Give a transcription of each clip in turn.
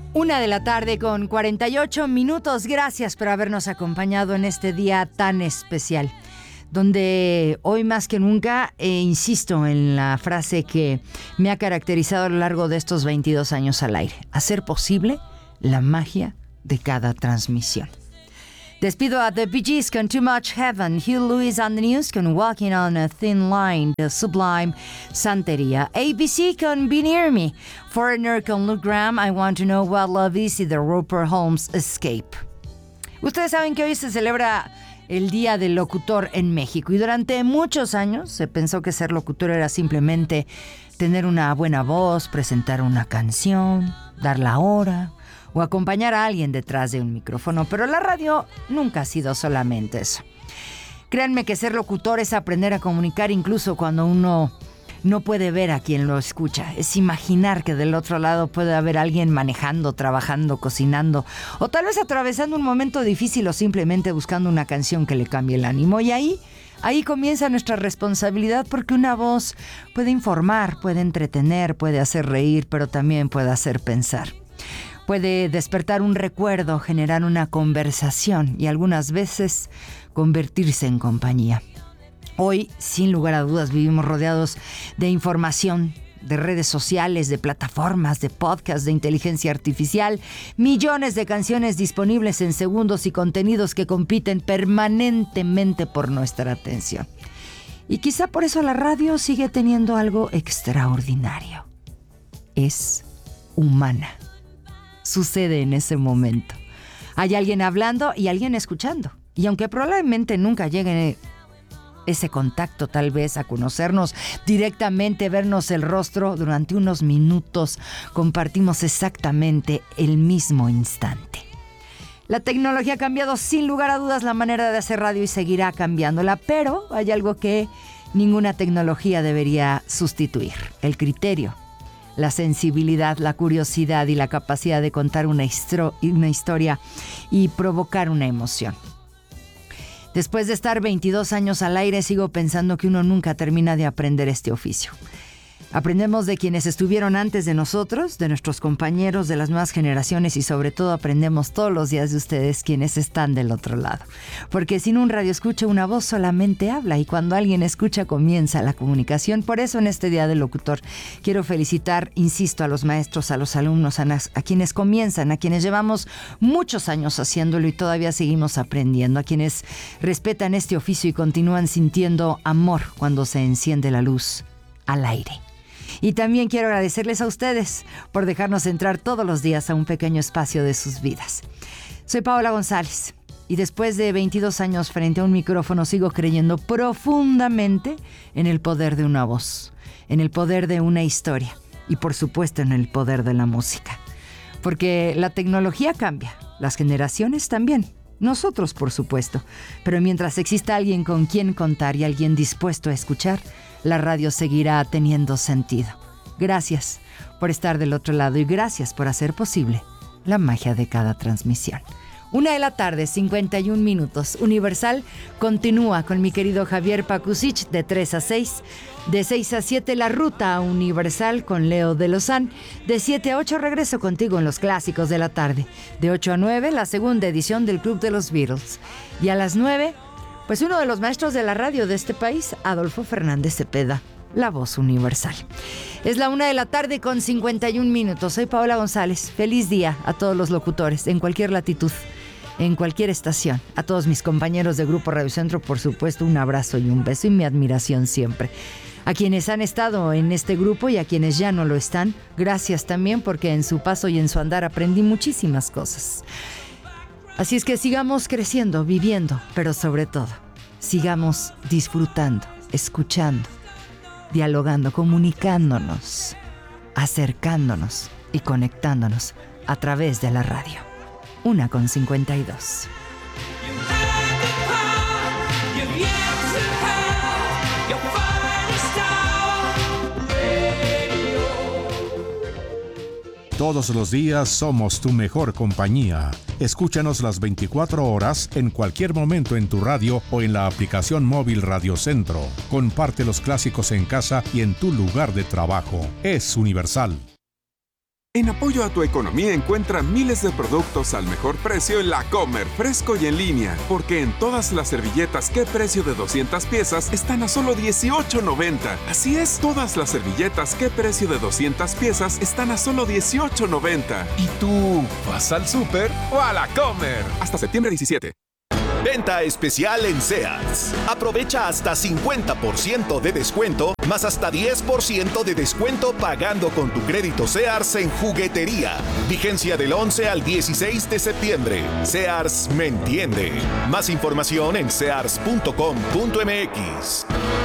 1:48 p.m. Gracias por habernos acompañado en este día tan especial, donde hoy más que nunca insisto en la frase que me ha caracterizado a lo largo de estos 22 años al aire: hacer posible la magia de cada transmisión. Despido a The Bee Gees con Too Much Heaven, Hugh Lewis and the News con Walking on a Thin Line, The Sublime Santería, ABC con Be Near Me, Foreigner con Luke Graham, I Want to Know What Love Is y The Roper Holmes Escape. Ustedes saben que hoy se celebra el Día del Locutor en México y durante muchos años se pensó que ser locutor era simplemente tener una buena voz, presentar una canción, dar la hora o acompañar a alguien detrás de un micrófono, pero la radio nunca ha sido solamente eso. Créanme que ser locutor es aprender a comunicar incluso cuando uno no puede ver a quien lo escucha. Es imaginar que del otro lado puede haber alguien manejando, trabajando, cocinando, o tal vez atravesando un momento difícil o simplemente buscando una canción que le cambie el ánimo. Y ahí comienza nuestra responsabilidad, porque una voz puede informar, puede entretener, puede hacer reír, pero también puede hacer pensar. Puede despertar un recuerdo, generar una conversación y algunas veces convertirse en compañía. Hoy, sin lugar a dudas, vivimos rodeados de información, de redes sociales, de plataformas, de podcasts, de inteligencia artificial, millones de canciones disponibles en segundos y contenidos que compiten permanentemente por nuestra atención. Y quizá por eso la radio sigue teniendo algo extraordinario. Es humana. Sucede en ese momento. Hay alguien hablando y alguien escuchando. Y aunque probablemente nunca llegue ese contacto, tal vez a conocernos directamente, vernos el rostro, durante unos minutos compartimos exactamente el mismo instante. La tecnología ha cambiado sin lugar a dudas la manera de hacer radio y seguirá cambiándola, pero hay algo que ninguna tecnología debería sustituir: el criterio, la sensibilidad, la curiosidad y la capacidad de contar una historia y provocar una emoción. Después de estar 22 años al aire, sigo pensando que uno nunca termina de aprender este oficio. Aprendemos de quienes estuvieron antes de nosotros, de nuestros compañeros, de las nuevas generaciones y sobre todo aprendemos todos los días de ustedes, quienes están del otro lado. Porque sin un radioescucha, una voz solamente habla, y cuando alguien escucha comienza la comunicación. Por eso en este Día del Locutor quiero felicitar, insisto, a los maestros, a los alumnos, a quienes comienzan, a quienes llevamos muchos años haciéndolo y todavía seguimos aprendiendo, a quienes respetan este oficio y continúan sintiendo amor cuando se enciende la luz al aire. Y también quiero agradecerles a ustedes por dejarnos entrar todos los días a un pequeño espacio de sus vidas. Soy Paola González y después de 22 años frente a un micrófono sigo creyendo profundamente en el poder de una voz, en el poder de una historia y por supuesto en el poder de la música. Porque la tecnología cambia, las generaciones también, nosotros por supuesto, pero mientras exista alguien con quien contar y alguien dispuesto a escuchar, la radio seguirá teniendo sentido. Gracias por estar del otro lado y gracias por hacer posible la magia de cada transmisión. 1:51 p.m. Universal continúa con mi querido Javier Pakusich de 3 a 6. De 6 a 7 la Ruta Universal con Leo de Lozán. De 7 a 8 regreso contigo en los clásicos de la tarde. De 8 a 9 la segunda edición del Club de los Beatles. Y a las 9, pues uno de los maestros de la radio de este país, Adolfo Fernández Cepeda, la voz universal. Es la 1:51 p.m. Soy Paola González. Feliz día a todos los locutores en cualquier latitud, en cualquier estación. A todos mis compañeros de Grupo Radio Centro, por supuesto, un abrazo y un beso y mi admiración siempre. A quienes han estado en este grupo y a quienes ya no lo están, gracias también, porque en su paso y en su andar aprendí muchísimas cosas. Así es que sigamos creciendo, viviendo, pero sobre todo, sigamos disfrutando, escuchando, dialogando, comunicándonos, acercándonos y conectándonos a través de la radio. 1:52. Todos los días somos tu mejor compañía. Escúchanos las 24 horas en cualquier momento en tu radio o en la aplicación móvil Radio Centro. Comparte los clásicos en casa y en tu lugar de trabajo. Es Universal. En apoyo a tu economía encuentra miles de productos al mejor precio en La Comer, fresco y en línea. Porque en todas las servilletas ¿Qué precio de 200 piezas? Están a solo $18.90. Así es, todas las servilletas ¿Qué precio de 200 piezas? Están a solo $18.90. ¿Y tú vas al súper o a La Comer? Hasta septiembre 17. Venta especial en Sears. Aprovecha hasta 50% de descuento, más hasta 10% de descuento pagando con tu crédito Sears en juguetería. Vigencia del 11 al 16 de septiembre. Sears me entiende. Más información en sears.com.mx.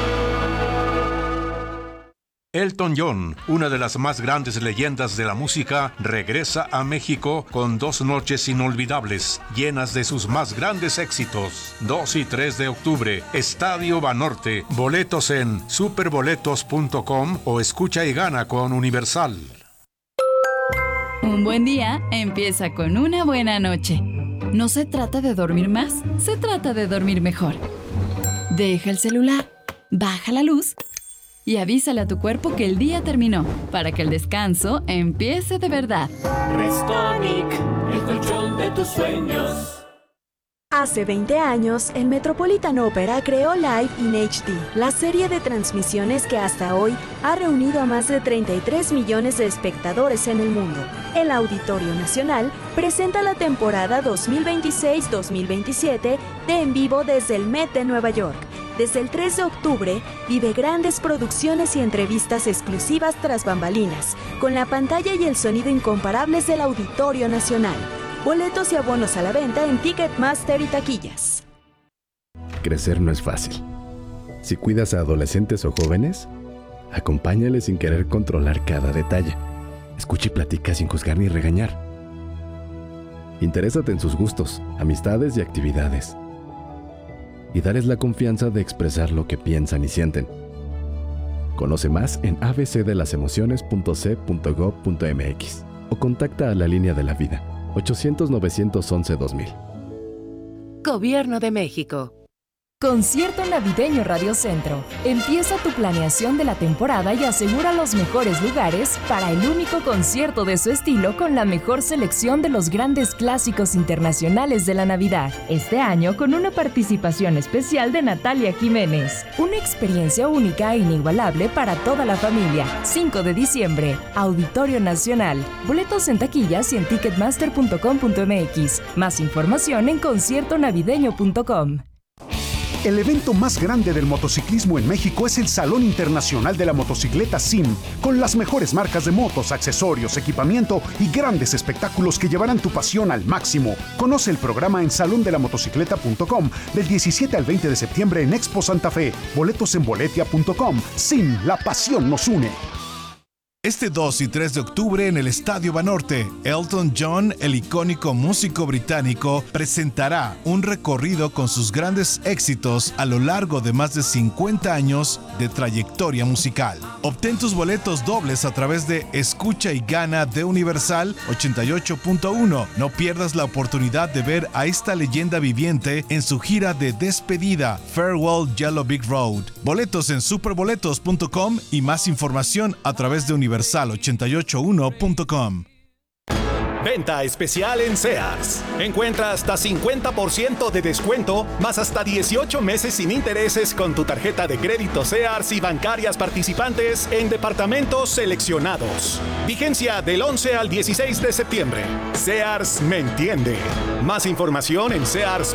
Elton John, una de las más grandes leyendas de la música, regresa a México con 2 noches inolvidables, llenas de sus más grandes éxitos. 2 y 3 de octubre, Estadio Banorte. Boletos en superboletos.com o escucha y gana con Universal. Un buen día empieza con una buena noche. No se trata de dormir más, se trata de dormir mejor. Deja el celular, baja la luz y avísale a tu cuerpo que el día terminó, para que el descanso empiece de verdad. Restonic, el colchón de tus sueños. Hace 20 años, el Metropolitan Opera creó Live in HD, la serie de transmisiones que hasta hoy ha reunido a más de 33 millones de espectadores en el mundo. El Auditorio Nacional presenta la temporada 2026-2027 de En Vivo desde el Met de Nueva York. Desde el 3 de octubre, vive grandes producciones y entrevistas exclusivas tras bambalinas, con la pantalla y el sonido incomparables del Auditorio Nacional. Boletos y abonos a la venta en Ticketmaster y taquillas. Crecer no es fácil. Si cuidas a adolescentes o jóvenes, acompáñales sin querer controlar cada detalle. Escucha y platica sin juzgar ni regañar. Interésate en sus gustos, amistades y actividades. Y darles la confianza de expresar lo que piensan y sienten. Conoce más en abcdelasemociones.c.gov.mx o contacta a la Línea de la Vida, 800-911-2000. Gobierno de México. Concierto Navideño Radio Centro. Empieza tu planeación de la temporada y asegura los mejores lugares para el único concierto de su estilo con la mejor selección de los grandes clásicos internacionales de la Navidad. Este año con una participación especial de Natalia Jiménez. Una experiencia única e inigualable para toda la familia. 5 de diciembre, Auditorio Nacional. Boletos en taquillas y en ticketmaster.com.mx. Más información en conciertonavideño.com. El evento más grande del motociclismo en México es el Salón Internacional de la Motocicleta SIM, con las mejores marcas de motos, accesorios, equipamiento y grandes espectáculos que llevarán tu pasión al máximo. Conoce el programa en salondelamotocicleta.com del 17 al 20 de septiembre en Expo Santa Fe. Boletos en boletia.com. SIM, la pasión nos une. Este 2 y 3 de octubre en el Estadio Banorte, Elton John, el icónico músico británico, presentará un recorrido con sus grandes éxitos a lo largo de más de 50 años de trayectoria musical. Obtén tus boletos dobles a través de Escucha y Gana de Universal 88.1. No pierdas la oportunidad de ver a esta leyenda viviente en su gira de despedida, Farewell Yellow Brick Road. Boletos en superboletos.com y más información a través de universal881.com. Venta especial en Sears. Encuentra hasta 50% de descuento, más hasta 18 meses sin intereses con tu tarjeta de crédito Sears y bancarias participantes en departamentos seleccionados. Vigencia del 11 al 16 de septiembre. Sears me entiende. Más información en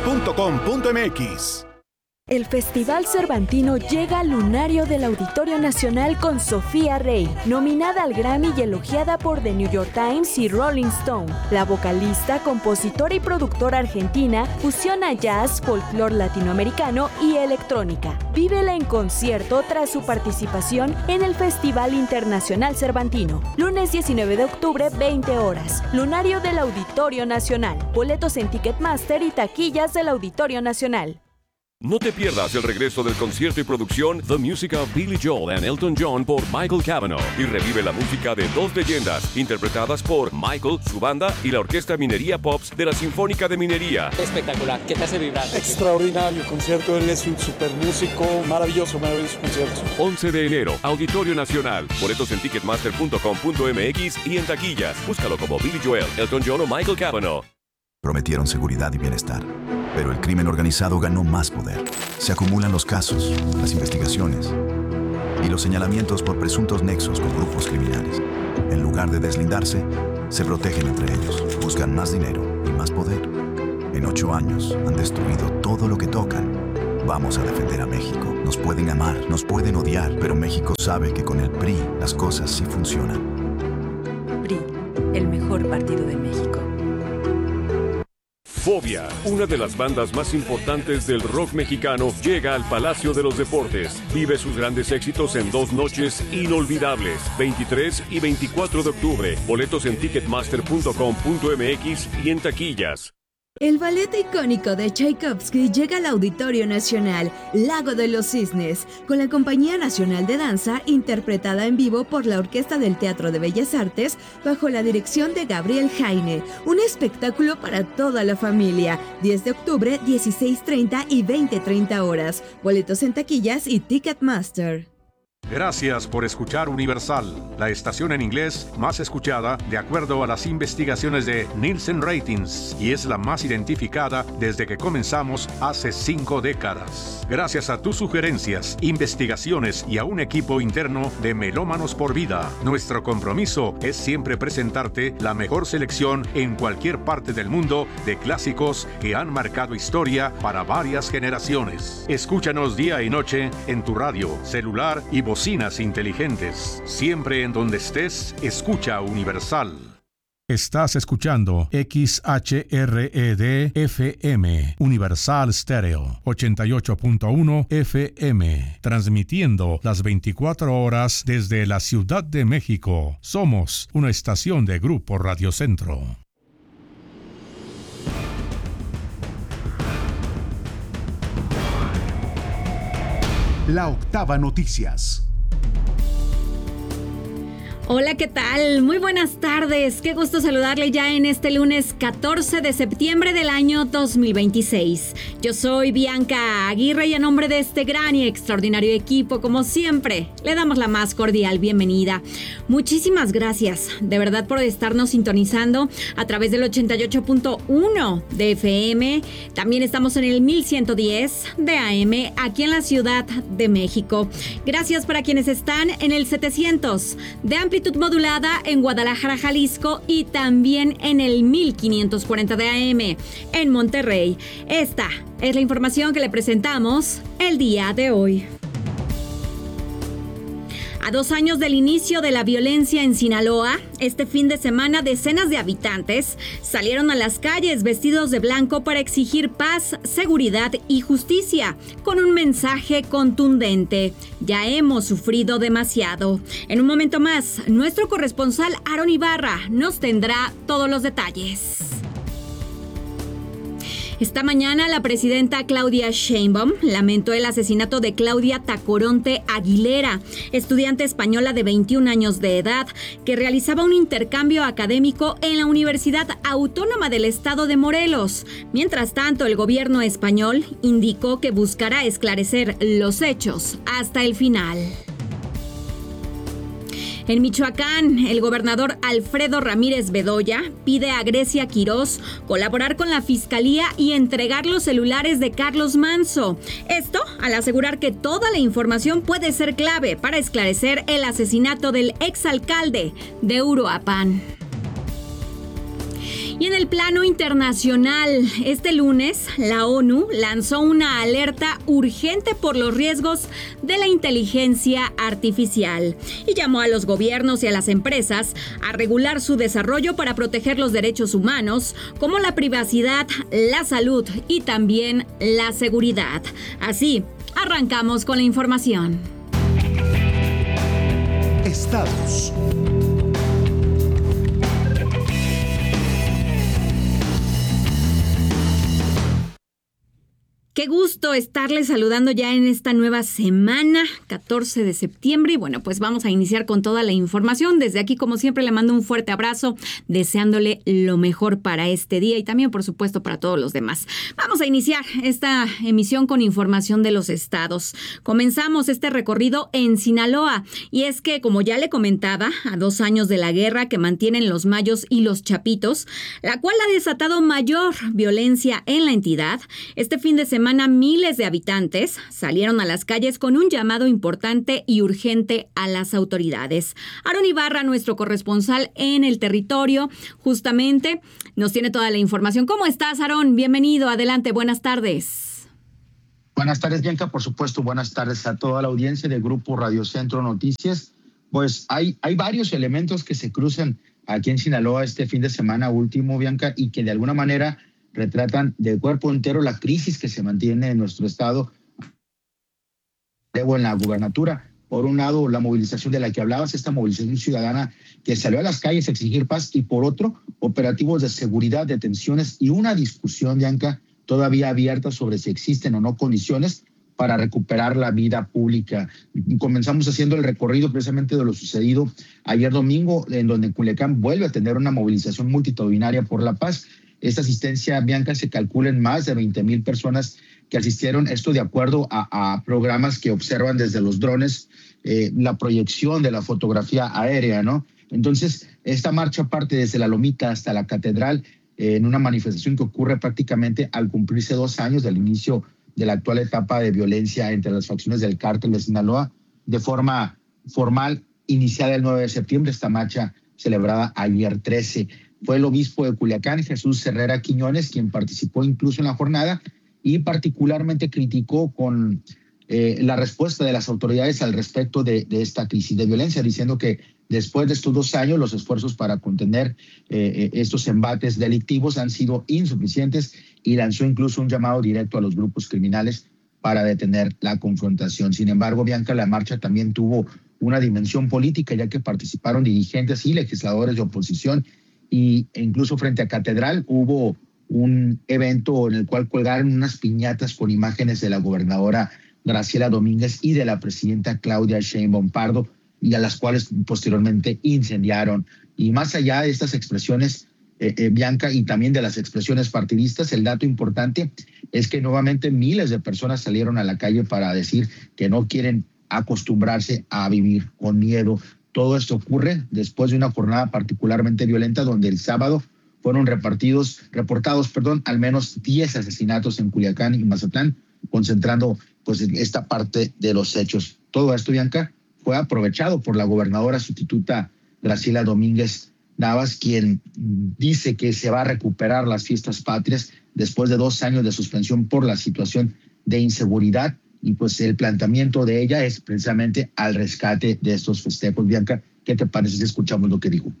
sears.com.mx. El Festival Cervantino llega al lunario del Auditorio Nacional con Sofía Rey, nominada al Grammy y elogiada por The New York Times y Rolling Stone. La vocalista, compositora y productora argentina fusiona jazz, folclore latinoamericano y electrónica. Vívela en concierto tras su participación en el Festival Internacional Cervantino. Lunes 19 de octubre, 20 horas. Lunario del Auditorio Nacional. Boletos en Ticketmaster y taquillas del Auditorio Nacional. No te pierdas el regreso del concierto y producción The Music of Billy Joel and Elton John por Michael Cavanaugh y revive la música de dos leyendas interpretadas por Michael, su banda y la Orquesta Minería Pops de la Sinfónica de Minería. Espectacular, ¿qué te hace vibrar? Extraordinario concierto, él es un super músico, maravilloso concierto. 11 de enero, Auditorio Nacional. Boletos en ticketmaster.com.mx y en taquillas. Búscalo como Billy Joel, Elton John o Michael Cavanaugh. Prometieron seguridad y bienestar, pero el crimen organizado ganó más poder. Se acumulan los casos, las investigaciones y los señalamientos por presuntos nexos con grupos criminales. En lugar de deslindarse, se protegen entre ellos, buscan más dinero y más poder. En 8 años han destruido todo lo que tocan. Vamos a defender a México. Nos pueden amar, nos pueden odiar, pero México sabe que con el PRI las cosas sí funcionan. PRI, el mejor partido de México. Fobia, una de las bandas más importantes del rock mexicano, llega al Palacio de los Deportes. Vive sus grandes éxitos en 2 noches inolvidables, 23 y 24 de octubre. Boletos en ticketmaster.com.mx y en taquillas. El ballet icónico de Tchaikovsky llega al Auditorio Nacional, Lago de los Cisnes, con la Compañía Nacional de Danza, interpretada en vivo por la Orquesta del Teatro de Bellas Artes, bajo la dirección de Gabriel Jaine. Un espectáculo para toda la familia. 10 de octubre, 16:30 y 20:30 horas. Boletos en taquillas y Ticketmaster. Gracias por escuchar Universal, la estación en inglés más escuchada de acuerdo a las investigaciones de Nielsen Ratings y es la más identificada desde que comenzamos hace 5 décadas. Gracias a tus sugerencias, investigaciones y a un equipo interno de Melómanos por Vida, nuestro compromiso es siempre presentarte la mejor selección en cualquier parte del mundo de clásicos que han marcado historia para varias generaciones. Escúchanos día y noche en tu radio, celular y bocinas inteligentes. Siempre en donde estés, escucha Universal. Estás escuchando XHRED FM, Universal Stereo, 88.1 FM, transmitiendo las 24 horas desde la Ciudad de México. Somos una estación de Grupo Radio Centro. La Octava Noticias. Hola, ¿qué tal? Muy buenas tardes. Qué gusto saludarle ya en este lunes 14 de septiembre del año 2026. Yo soy Bianca Aguirre y a nombre de este gran y extraordinario equipo, como siempre, le damos la más cordial bienvenida. Muchísimas gracias, de verdad, por estarnos sintonizando a través del 88.1 de FM. También estamos en el 1110 de AM aquí en la Ciudad de México. Gracias para quienes están en el 700 de amplitud modulada en Guadalajara, Jalisco y también en el 1540 de AM en Monterrey. Esta es la información que le presentamos el día de hoy. A 2 años del inicio de la violencia en Sinaloa, este fin de semana decenas de habitantes salieron a las calles vestidos de blanco para exigir paz, seguridad y justicia, con un mensaje contundente: ya hemos sufrido demasiado. En un momento más, nuestro corresponsal Aaron Ibarra nos tendrá todos los detalles. Esta mañana la presidenta Claudia Sheinbaum lamentó el asesinato de Claudia Tacoronte Aguilera, estudiante española de 21 años de edad, que realizaba un intercambio académico en la Universidad Autónoma del Estado de Morelos. Mientras tanto, el gobierno español indicó que buscará esclarecer los hechos hasta el final. En Michoacán, el gobernador Alfredo Ramírez Bedoya pide a Grecia Quirós colaborar con la Fiscalía y entregar los celulares de Carlos Manzo. Esto al asegurar que toda la información puede ser clave para esclarecer el asesinato del exalcalde de Uruapan. Y en el plano internacional, este lunes, la ONU lanzó una alerta urgente por los riesgos de la inteligencia artificial y llamó a los gobiernos y a las empresas a regular su desarrollo para proteger los derechos humanos, como la privacidad, la salud y también la seguridad. Así, arrancamos con la información. Estados. Qué gusto estarles saludando ya en esta nueva semana, 14 de septiembre. Y bueno, pues vamos a iniciar con toda la información. Desde aquí, como siempre, le mando un fuerte abrazo, deseándole lo mejor para este día y también, por supuesto, para todos los demás. Vamos a iniciar esta emisión con información de los estados. Comenzamos este recorrido en Sinaloa. Y es que, como ya le comentaba, a 2 años de la guerra que mantienen los Mayos y los Chapitos, la cual ha desatado mayor violencia en la entidad, este fin de semana miles de habitantes salieron a las calles con un llamado importante y urgente a las autoridades. Aarón Ibarra, nuestro corresponsal en el territorio, justamente nos tiene toda la información. ¿Cómo estás, Aarón? Bienvenido, adelante, buenas tardes. Buenas tardes, Bianca, por supuesto, buenas tardes a toda la audiencia del Grupo Radio Centro Noticias. Pues hay varios elementos que se cruzan aquí en Sinaloa este fin de semana último, Bianca, y que de alguna manera retratan de cuerpo entero la crisis que se mantiene en nuestro estado en la gubernatura. Por un lado, la movilización de la que hablabas, esta movilización ciudadana que salió a las calles a exigir paz, y por otro, operativos de seguridad, detenciones y una discusión, Bianca, todavía abierta sobre si existen o no condiciones para recuperar la vida pública. Comenzamos haciendo el recorrido precisamente de lo sucedido ayer domingo, en donde Culiacán vuelve a tener una movilización multitudinaria por la paz. Esta asistencia, Bianca, se calcula en más de 20,000 personas que asistieron, esto de acuerdo a programas que observan desde los drones la proyección de la fotografía aérea, ¿no? Entonces, esta marcha parte desde la Lomita hasta la Catedral, en una manifestación que ocurre prácticamente al cumplirse 2 años del inicio de la actual etapa de violencia entre las facciones del cártel de Sinaloa, de forma formal, iniciada el 9 de septiembre, esta marcha celebrada ayer 13. Fue el obispo de Culiacán, Jesús Herrera Quiñones, quien participó incluso en la jornada y particularmente criticó con la respuesta de las autoridades al respecto de esta crisis de violencia, diciendo que después de estos 2 años los esfuerzos para contener estos embates delictivos han sido insuficientes, y lanzó incluso un llamado directo a los grupos criminales para detener la confrontación. Sin embargo, Bianca, la marcha también tuvo una dimensión política, ya que participaron dirigentes y legisladores de oposición, e incluso frente a Catedral hubo un evento en el cual colgaron unas piñatas con imágenes de la gobernadora Graciela Domínguez y de la presidenta Claudia Sheinbaum Pardo, y a las cuales posteriormente incendiaron. Y más allá de estas expresiones, Bianca, y también de las expresiones partidistas, el dato importante es que nuevamente miles de personas salieron a la calle para decir que no quieren acostumbrarse a vivir con miedo. Todo esto ocurre después de una jornada particularmente violenta, donde el sábado fueron reportados al menos 10 asesinatos en Culiacán y Mazatlán, concentrando pues esta parte de los hechos. Todo esto, Bianca, fue aprovechado por la gobernadora sustituta Graciela Domínguez Navas, quien dice que se va a recuperar las fiestas patrias después de 2 años de suspensión por la situación de inseguridad, y pues el planteamiento de ella es precisamente al rescate de estos festejos. Bianca, ¿qué te parece si escuchamos lo que dijo?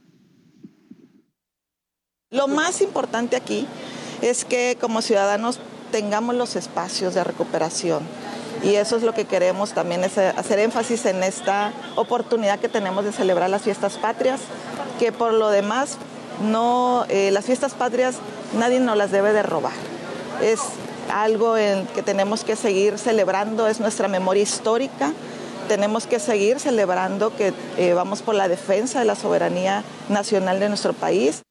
Lo más importante aquí es que como ciudadanos tengamos los espacios de recuperación, y eso es lo que queremos también, es hacer énfasis en esta oportunidad que tenemos de celebrar las fiestas patrias, que por lo demás las fiestas patrias nadie nos las debe de robar. Es algo en que tenemos que seguir celebrando, es nuestra memoria histórica. Tenemos que seguir celebrando que vamos por la defensa de la soberanía nacional de nuestro país.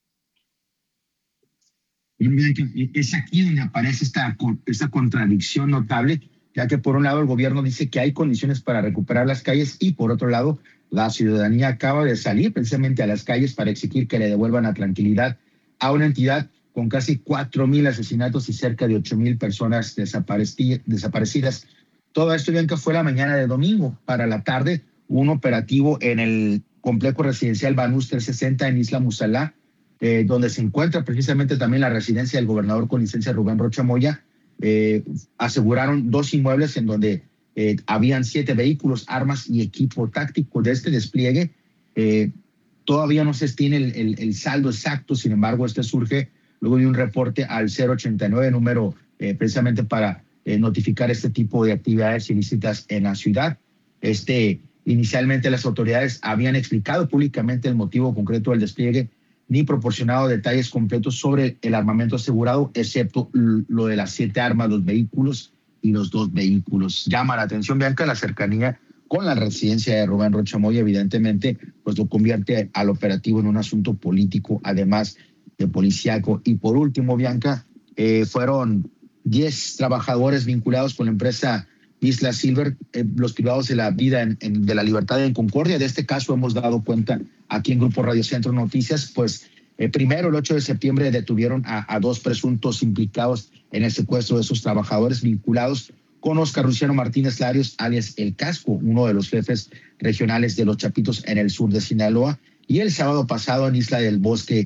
Es aquí donde aparece esta contradicción notable, ya que por un lado el gobierno dice que hay condiciones para recuperar las calles, y por otro lado la ciudadanía acaba de salir precisamente a las calles para exigir que le devuelvan la tranquilidad a una entidad con casi 4,000 asesinatos y cerca de 8,000 personas desaparecidas. Todo esto, Bianca, fue la mañana de domingo. Para la tarde, un operativo en el complejo residencial Banús 360 en Isla Musalá, donde se encuentra precisamente también la residencia del gobernador con licencia Rubén Rocha Moya. Aseguraron 2 inmuebles en donde habían 7 vehículos, armas y equipo táctico de este despliegue. Todavía no se tiene el saldo exacto, sin embargo, este surge luego de un reporte al 089, número precisamente para notificar este tipo de actividades ilícitas en la ciudad. Inicialmente las autoridades habían explicado públicamente el motivo concreto del despliegue ni proporcionado detalles completos sobre el armamento asegurado, excepto lo de las 7 armas, los vehículos y los 2 vehículos. Llama la atención, Bianca, la cercanía con la residencia de Rubén Rocha Moya, evidentemente, pues lo convierte al operativo en un asunto político, además de policíaco. Y por último, Bianca, fueron 10 trabajadores vinculados con la empresa Isla Silver, los privados de la vida, de la libertad en Concordia. De este caso hemos dado cuenta aquí en Grupo Radio Centro Noticias. Pues primero, el 8 de septiembre, detuvieron a 2 presuntos implicados en el secuestro de esos trabajadores vinculados con Oscar Luciano Martínez Larios, alias El Casco, uno de los jefes regionales de los Chapitos en el sur de Sinaloa. Y el sábado pasado en Isla del Bosque,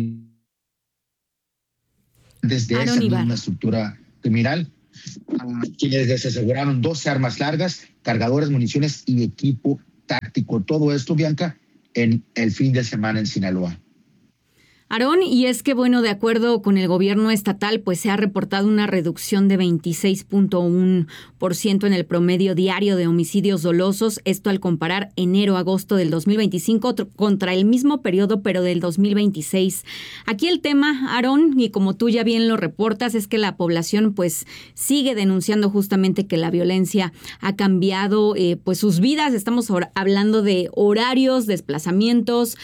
desde esa misma estructura criminal, quienes les aseguraron 12 armas largas, cargadores, municiones y equipo táctico. Todo esto, Bianca, en el fin de semana en Sinaloa. Aarón, y es que, bueno, de acuerdo con el gobierno estatal, pues se ha reportado una reducción de 26.1% en el promedio diario de homicidios dolosos, esto al comparar enero-agosto del 2025 contra el mismo periodo, pero del 2026. Aquí el tema, Aarón, y como tú ya bien lo reportas, es que la población pues sigue denunciando justamente que la violencia ha cambiado pues sus vidas. Estamos hablando de horarios, desplazamientos,